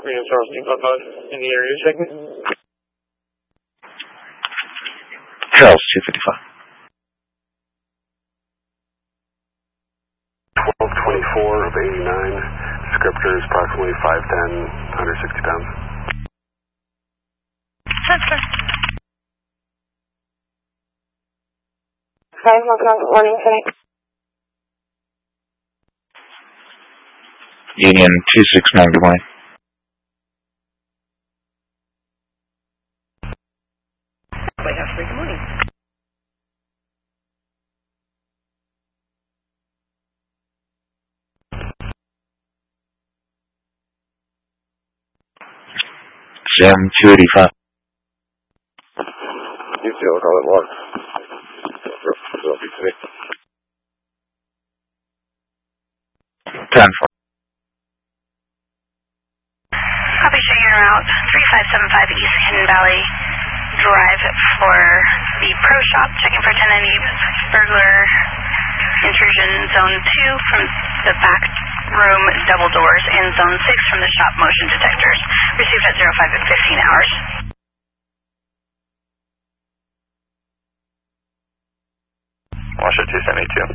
Freedom Charles Newport in the area segment. Charles 255. 1224 of 89. Descriptor is approximately 5'10", 160 pounds. Sensor. 5 morning tonight. Union 269, good morning. White House 3, good morning. Sam 285. You feel call it log. 10-4. Copy, show you route 3575 East Hidden Valley Drive for the Pro Shop, checking for tenant burglar intrusion, Zone 2 from the back room double doors, and Zone 6 from the shop motion detectors. Received at 05 at 15 hours. Washer 272.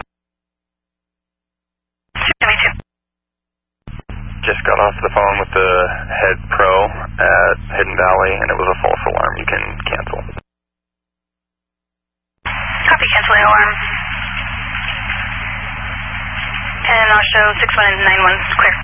272. Just got off the phone with the head pro at Hidden Valley, and it was a false alarm. You can cancel. Copy, canceling alarm. And I'll show 6191 clear.